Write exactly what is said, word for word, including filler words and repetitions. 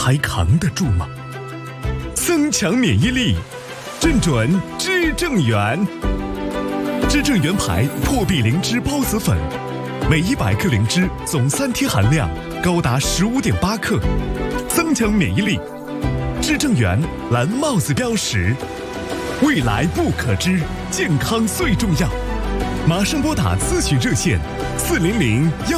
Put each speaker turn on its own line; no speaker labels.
还扛得住吗？增强免疫力，正准知正元。知正元牌破壁灵芝孢子粉，每一百克灵芝总三萜含量高达十五点八克，增强免疫力。知正元蓝帽子标识，未来不可知，健康最重要。马上拨打咨询热线四零零幺